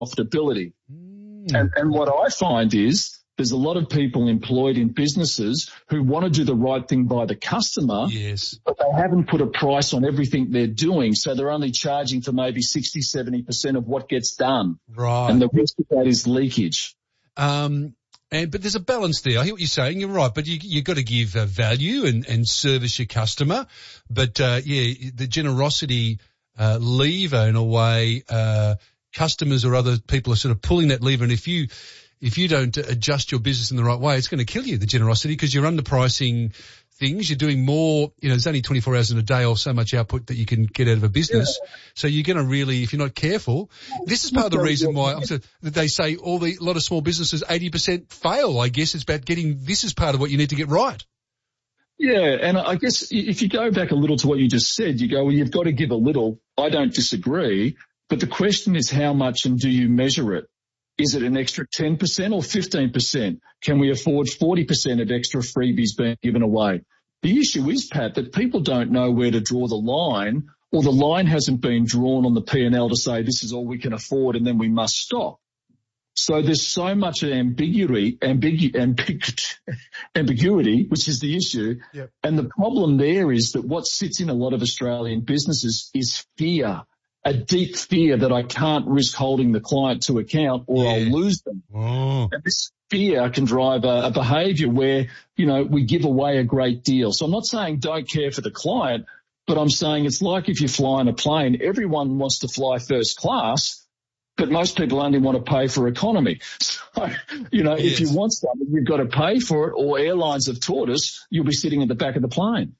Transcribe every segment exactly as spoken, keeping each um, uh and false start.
profitability. Mm. And, and what I find is there's a lot of people employed in businesses who want to do the right thing by the customer, yes, but they haven't put a price on everything they're doing. So they're only charging for maybe sixty, seventy percent of what gets done. Right. And the rest of that is leakage. Um, and, but there's a balance there. I hear what you're saying. You're right. But you, you've got to give uh, value and, and service your customer. But, uh, yeah, the generosity, uh, lever in a way, uh, customers or other people are sort of pulling that lever. And if you, if you don't adjust your business in the right way, it's going to kill you, the generosity, because you're underpricing things. You're doing more, you know, there's only twenty-four hours in a day or so much output that you can get out of a business. Yeah. So you're going to really, if you're not careful, this is part of the reason why I'm so, that they say all the, a lot of small businesses, eighty percent fail. I guess it's about getting, this is part of what you need to get right. Yeah. And I guess if you go back a little to what you just said, you go, well, you've got to give a little. I don't disagree, but the question is how much and do you measure it? Is it an extra ten percent or fifteen percent? Can we afford forty percent of extra freebies being given away? The issue is, Pat, that people don't know where to draw the line, or the line hasn't been drawn on the P and L to say this is all we can afford and then we must stop. So there's so much ambiguity, ambigu- ambigu- ambiguity, which is the issue. Yep. And the problem there is that what sits in a lot of Australian businesses is fear. A deep fear that I can't risk holding the client to account or yeah. I'll lose them. Oh. And this fear can drive a, a behaviour where, you know, we give away a great deal. So I'm not saying don't care for the client, but I'm saying it's like if you fly in a plane, everyone wants to fly first class, but most people only want to pay for economy. So, you know, yes. if you want something, you've got to pay for it, or airlines have taught us you'll be sitting at the back of the plane.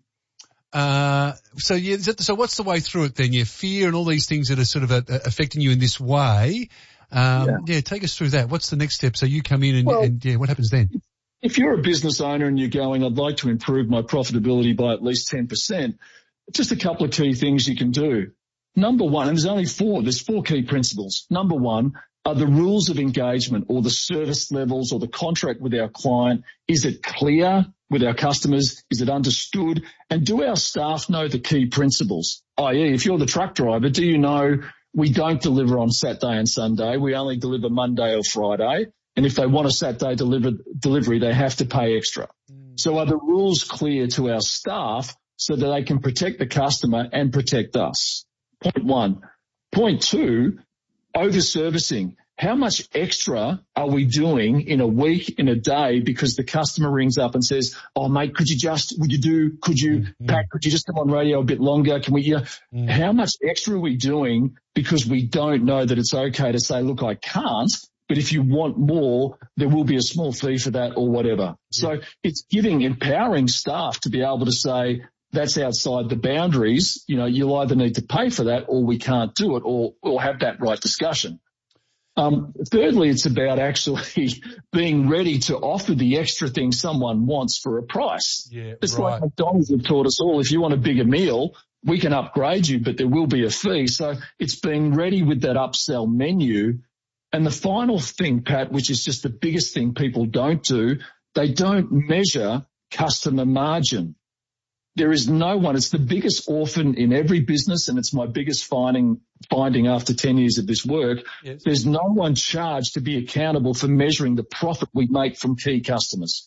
Uh, so yeah, so what's the way through it then? Your fear and all these things that are sort of uh, affecting you in this way. Um, yeah. yeah, take us through that. What's the next step? So you come in and, well, and yeah, what happens then? If you're a business owner and you're going, I'd like to improve my profitability by at least ten percent, just a couple of key things you can do. Number one, and there's only four, there's four key principles. Number one are the rules of engagement or the service levels or the contract with our client. Is it clear with our customers? Is it understood? And do our staff know the key principles? that is, if you're the truck driver, do you know we don't deliver on Saturday and Sunday? We only deliver Monday or Friday. And if they want a Saturday deliver, delivery, they have to pay extra. Mm. So are the rules clear to our staff so that they can protect the customer and protect us? Point one. Point two, over-servicing. How much extra are we doing in a week, in a day, because the customer rings up and says, oh, mate, could you just, would you do, could you, mm-hmm. Pat, could you just come on radio a bit longer? Can we, you know, mm. how much extra are we doing because we don't know that it's okay to say, look, I can't, but if you want more, there will be a small fee for that or whatever. Yeah. So it's giving, empowering staff to be able to say, that's outside the boundaries. You know, you'll either need to pay for that or we can't do it, or, or have that right discussion. Um, thirdly, it's about actually being ready to offer the extra thing someone wants for a price. Yeah, it's right. like McDonald's have taught us all, if you want a bigger meal, we can upgrade you, but there will be a fee. So it's being ready with that upsell menu. And the final thing, Pat, which is just the biggest thing people don't do, they don't measure customer margin. There is no one. It's the biggest orphan in every business, and it's my biggest finding finding after ten years of this work. Yes. There's no one charged to be accountable for measuring the profit we make from key customers.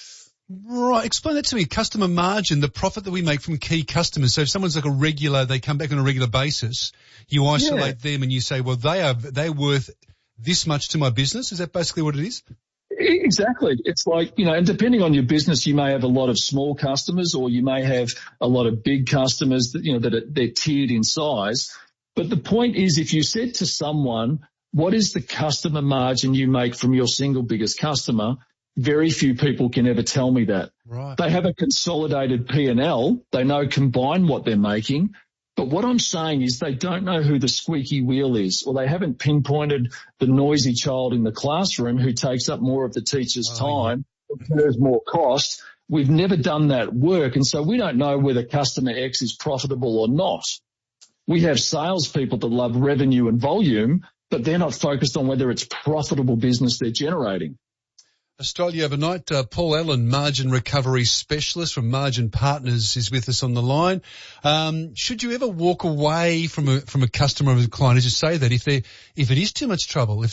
Right. Explain that to me. Customer margin, the profit that we make from key customers. So if someone's like a regular, they come back on a regular basis, you isolate yeah. them and you say, well, they are they're worth this much to my business. Is that basically what it is? Exactly. It's like, you know, and depending on your business, you may have a lot of small customers or you may have a lot of big customers that, you know, that are, they're tiered in size. But the point is, if you said to someone, what is the customer margin you make from your single biggest customer? Very few people can ever tell me that. Right. They have a consolidated P and L. They know combined what they're making. But what I'm saying is they don't know who the squeaky wheel is, or they haven't pinpointed the noisy child in the classroom who takes up more of the teacher's oh, time, incurs more cost. We've never done that work, and so we don't know whether customer X is profitable or not. We have salespeople that love revenue and volume, but they're not focused on whether it's profitable business they're generating. Australia Overnight, uh, Paul Allen, Margin Recovery Specialist from Margin Partners, is with us on the line. Um, should you ever walk away from a, from a customer or a client, as you say that, if they, if it is too much trouble, if